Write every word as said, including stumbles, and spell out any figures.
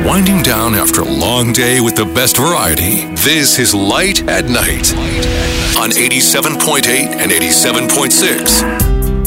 winding down after a long day with the best variety. This is Light at Night on eighty-seven point eight and eighty-seven point six.